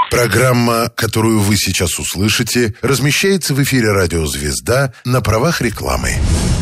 Программа, которую вы сейчас услышите, размещается в эфире «Радио Звезда» на правах рекламы.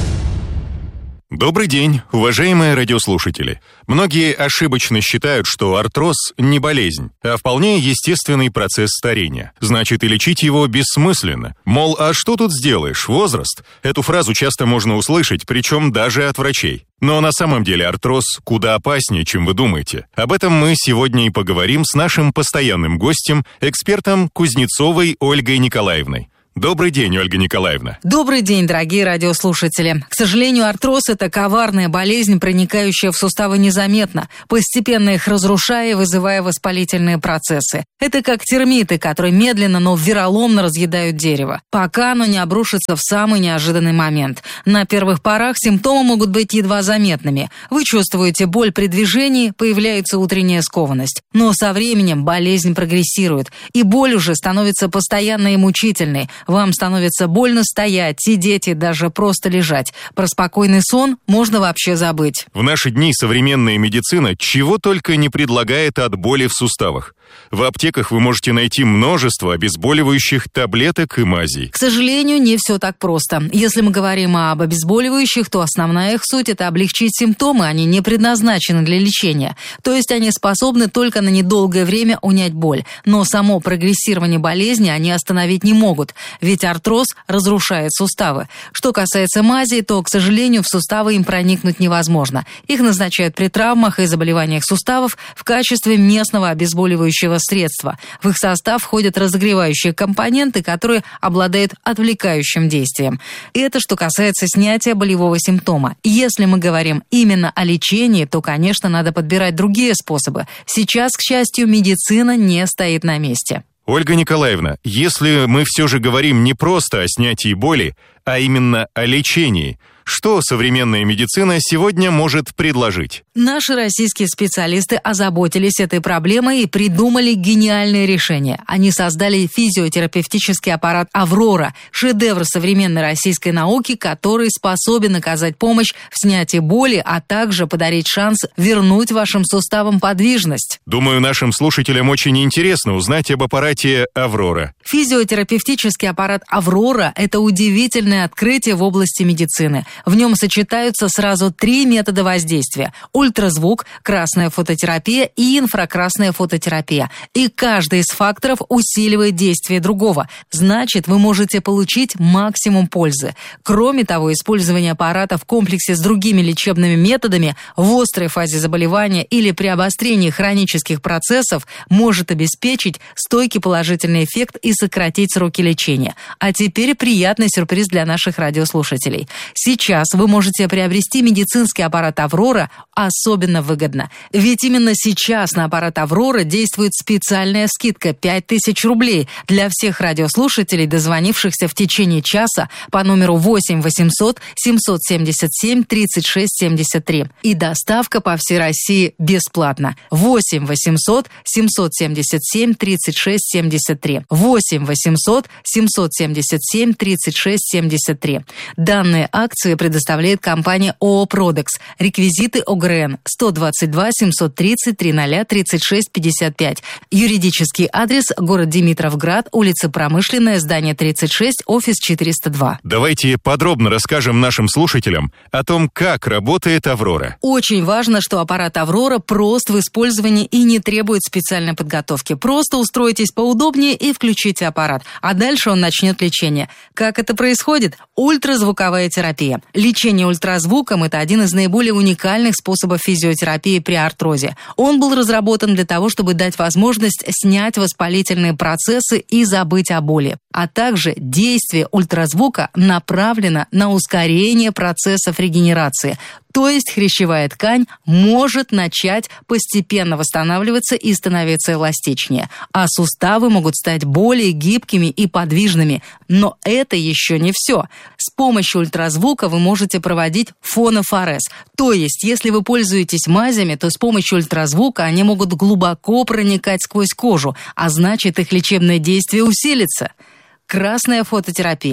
Добрый день, уважаемые радиослушатели. Многие ошибочно считают, что артроз не болезнь, а вполне естественный процесс старения. Значит, и лечить его бессмысленно. Мол, а что тут сделаешь? Возраст. Эту фразу часто можно услышать, причем даже от врачей. Но на самом деле артроз куда опаснее, чем вы думаете. Об этом мы сегодня и поговорим с нашим постоянным гостем, экспертом Кузнецовой Ольгой Николаевной. Добрый день, Ольга Николаевна. Добрый день, дорогие радиослушатели. К сожалению, артроз – это коварная болезнь, проникающая в суставы незаметно, постепенно их разрушая и вызывая воспалительные процессы. Это как термиты, которые медленно, но вероломно разъедают дерево, пока оно не обрушится в самый неожиданный момент. На первых порах симптомы могут быть едва заметными. Вы чувствуете боль при движении, появляется утренняя скованность. Но со временем болезнь прогрессирует, и боль уже становится постоянной и мучительной. Вам становится больно стоять, сидеть и даже просто лежать. Про спокойный сон можно вообще забыть. В наши дни современная медицина чего только не предлагает от боли в суставах. В аптеках вы можете найти множество обезболивающих таблеток и мазей. К сожалению, не все так просто. Если мы говорим об обезболивающих, то основная их суть – это облегчить симптомы, они не предназначены для лечения. То есть они способны только на недолгое время унять боль. Но само прогрессирование болезни они остановить не могут, ведь артроз разрушает суставы. Что касается мазей, то, к сожалению, в суставы им проникнуть невозможно. Их назначают при травмах и заболеваниях суставов в качестве местного обезболивающего средства. В их состав входят разогревающие компоненты, которые обладают отвлекающим действием. И это что касается снятия болевого симптома. Если мы говорим именно о лечении, то, конечно, надо подбирать другие способы. Сейчас, к счастью, медицина не стоит на месте. Ольга Николаевна, если мы все же говорим не просто о снятии боли, а именно о лечении, что современная медицина сегодня может предложить? Наши российские специалисты озаботились этой проблемой и придумали гениальное решение. Они создали физиотерапевтический аппарат «Аврора», шедевр современной российской науки, который способен оказать помощь в снятии боли, а также подарить шанс вернуть вашим суставам подвижность. Думаю, нашим слушателям очень интересно узнать об аппарате «Аврора». Физиотерапевтический аппарат «Аврора» – это удивительное открытие в области медицины. В нем сочетаются сразу 3 метода воздействия – ультразвук, красная фототерапия и инфракрасная фототерапия. И каждый из факторов усиливает действие другого. Значит, вы можете получить максимум пользы. Кроме того, использование аппарата в комплексе с другими лечебными методами в острой фазе заболевания или при обострении хронических процессов может обеспечить стойкий положительный эффект и сократить сроки лечения. А теперь приятный сюрприз для наших радиослушателей. Сейчас вы можете приобрести медицинский аппарат «Аврора» особенно выгодно. Ведь именно сейчас на аппарат «Аврора» действует специальная скидка 5000 рублей для всех радиослушателей, дозвонившихся в течение часа по номеру 8 800 777 36 73. И доставка по всей России бесплатна. 8 800 777 36 73. 8 800 777 36 73. Данные акции предоставляет компания ООО «Продекс». Реквизиты ОГРН 122 730 30 36 55. Юридический адрес – город Димитровград, улица Промышленная, здание 36, офис 402. Давайте подробно расскажем нашим слушателям о том, как работает «Аврора». Очень важно, что аппарат «Аврора» прост в использовании и не требует специальной подготовки. Просто устройтесь поудобнее и включите аппарат, а дальше он начнет лечение. Как это происходит? Ультразвуковая терапия. Лечение ультразвуком – это один из наиболее уникальных способов физиотерапии при артрозе. Он был разработан для того, чтобы дать возможность снять воспалительные процессы и забыть о боли. А также действие ультразвука направлено на ускорение процессов регенерации. То есть хрящевая ткань может начать постепенно восстанавливаться и становиться эластичнее. А суставы могут стать более гибкими и подвижными. Но это еще не все. С помощью ультразвука вы можете проводить фонофорез. То есть, если вы пользуетесь мазями, то с помощью ультразвука они могут глубоко проникать сквозь кожу, а значит, их лечебное действие усилится. Красная фототерапия.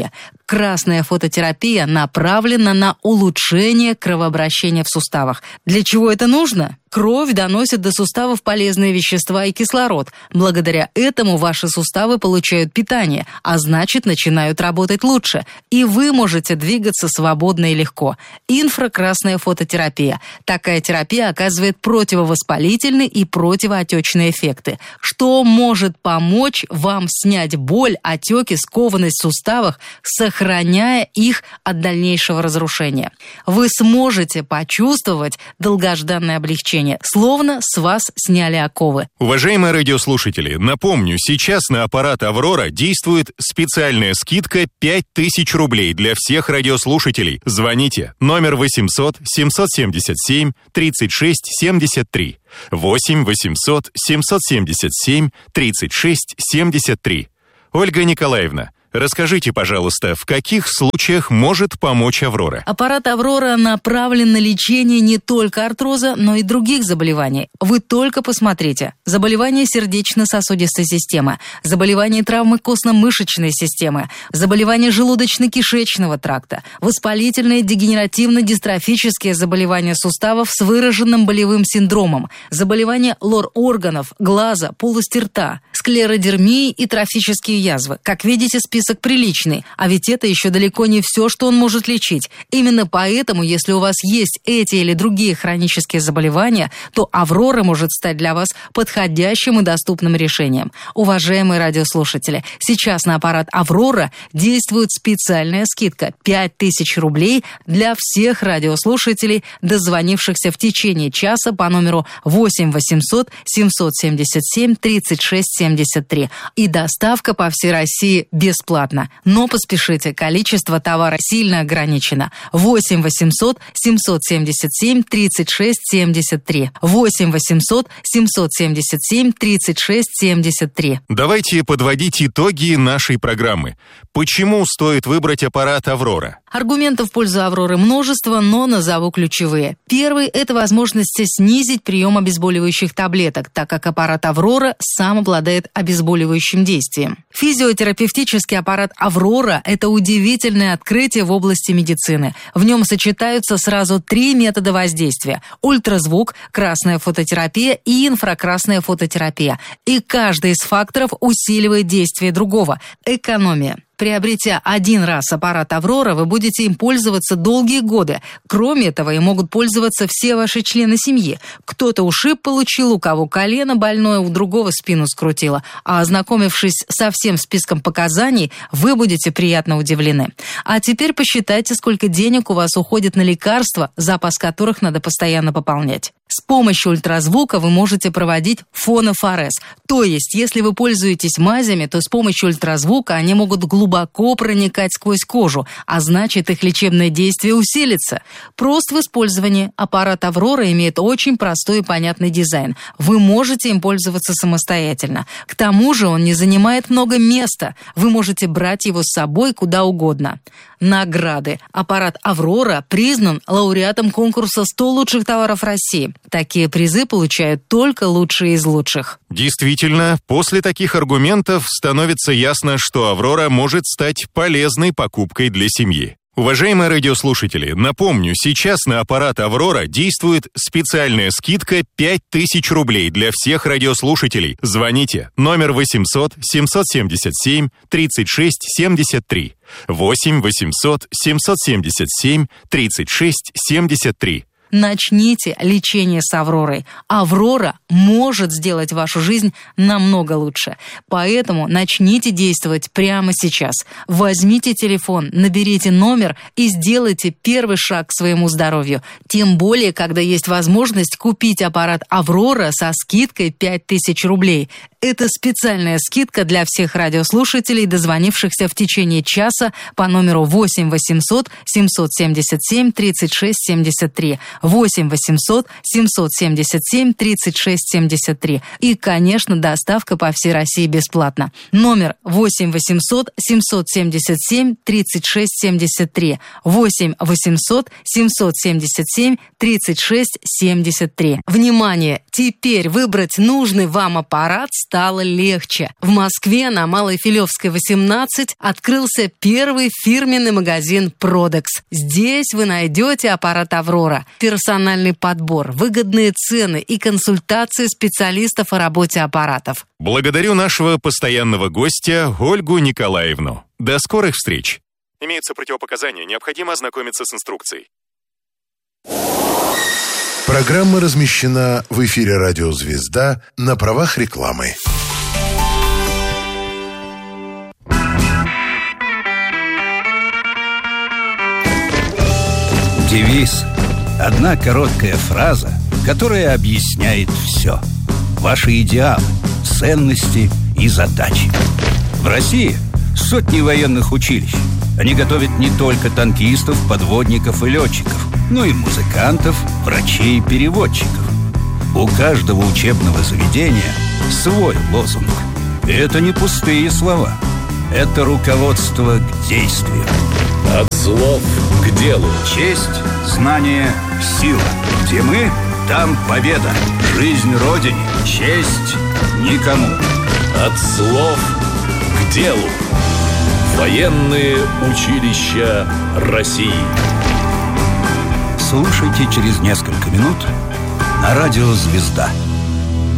Красная фототерапия направлена на улучшение кровообращения в суставах. Для чего это нужно? Кровь доносит до суставов полезные вещества и кислород. Благодаря этому ваши суставы получают питание, а значит, начинают работать лучше. И вы можете двигаться свободно и легко. Инфракрасная фототерапия. Такая терапия оказывает противовоспалительные и противоотечные эффекты, что может помочь вам снять боль, отеки, скованность в суставах, сохраняя их от дальнейшего разрушения. Вы сможете почувствовать долгожданное облегчение, словно с вас сняли оковы. Уважаемые радиослушатели, напомню, сейчас на аппарат «Аврора» действует специальная скидка 5000 рублей для всех радиослушателей. Звоните. Номер 800 777 36 73. 8 800 777 36 73. Ольга Николаевна, расскажите, пожалуйста, в каких случаях может помочь «Аврора»? Аппарат «Аврора» направлен на лечение не только артроза, но и других заболеваний. Вы только посмотрите. Заболевания сердечно-сосудистой системы, заболевания травмы костно-мышечной системы, заболевания желудочно-кишечного тракта, воспалительные дегенеративно-дистрофические заболевания суставов с выраженным болевым синдромом, заболевания лор-органов, глаза, полости рта, склеродермии и трофические язвы. Как видите, список приличный, а ведь это еще далеко не все, что он может лечить. Именно поэтому, если у вас есть эти или другие хронические заболевания, то «Аврора» может стать для вас подходящим и доступным решением. Уважаемые радиослушатели, сейчас на аппарат «Аврора» действует специальная скидка 5000 рублей для всех радиослушателей, дозвонившихся в течение часа по номеру 8 800 777 36 73. И доставка по всей России бесплатно. Но поспешите, количество товара сильно ограничено. 8 800 777 36 73. 8 800 777 36 73. Давайте подводить итоги нашей программы. Почему стоит выбрать аппарат «Аврора»? Аргументов в пользу «Авроры» множество, но назову ключевые. Первый – это возможность снизить прием обезболивающих таблеток, так как аппарат «Аврора» сам обладает обезболивающим действием. Физиотерапевтический аппарат «Аврора» – это удивительное открытие в области медицины. В нем сочетаются сразу 3 метода воздействия – ультразвук, красная фототерапия и инфракрасная фототерапия. И каждый из факторов усиливает действие другого – экономия. Приобретя один раз аппарат «Аврора», вы будете им пользоваться долгие годы. Кроме этого, им могут пользоваться все ваши члены семьи. Кто-то ушиб получил, у кого колено больное, у другого спину скрутило. А ознакомившись со всем списком показаний, вы будете приятно удивлены. А теперь посчитайте, сколько денег у вас уходит на лекарства, запас которых надо постоянно пополнять. С помощью ультразвука вы можете проводить фонофорез. То есть, если вы пользуетесь мазями, то с помощью ультразвука они могут глубоко проникать сквозь кожу, а значит, их лечебное действие усилится. Прост в использовании. Аппарат «Аврора» имеет очень простой и понятный дизайн. Вы можете им пользоваться самостоятельно. К тому же он не занимает много места. Вы можете брать его с собой куда угодно. Награды. Аппарат «Аврора» признан лауреатом конкурса «100 лучших товаров России». Такие призы получают только лучшие из лучших. Действительно, после таких аргументов становится ясно, что «Аврора» может стать полезной покупкой для семьи. Уважаемые радиослушатели, напомню, сейчас на аппарат «Аврора» действует специальная скидка 5000 рублей для всех радиослушателей. Звоните. Номер 800 777 36 73. 8 800 777 36 73. Начните лечение с «Авророй». «Аврора» может сделать вашу жизнь намного лучше. Поэтому начните действовать прямо сейчас. Возьмите телефон, наберите номер и сделайте первый шаг к своему здоровью. Тем более, когда есть возможность купить аппарат «Аврора» со скидкой 5000 рублей. Это специальная скидка для всех радиослушателей, дозвонившихся в течение часа по номеру 8 800 777 36 73. 8 800 777 36 73. И, конечно, доставка по всей России бесплатна. Номер 8 800 777 36 73. 8 800 777 36 73. Внимание! Теперь выбрать нужный вам аппарат стало легче. В Москве на Малой Филевской, 18 открылся первый фирменный магазин Продекс. Здесь вы найдете аппарат «Аврора», персональный подбор, выгодные цены и консультации специалистов о работе аппаратов. Благодарю нашего постоянного гостя Ольгу Николаевну. До скорых встреч. Имеются противопоказания, необходимо ознакомиться с инструкцией. Программа размещена в эфире радио «Звезда» на правах рекламы. Девиз. Одна короткая фраза, которая объясняет все. Ваши идеалы, ценности и задачи. В России сотни военных училищ. Они готовят не только танкистов, подводников и летчиков, но и музыкантов, врачей и переводчиков. У каждого учебного заведения свой лозунг. И это не пустые слова. Это руководство к действию. От слов к делу. Честь, знание, сила. Где мы, там победа. Жизнь Родине, честь никому. От слов к делу. Военные училища России. Слушайте через несколько минут на радио «Звезда».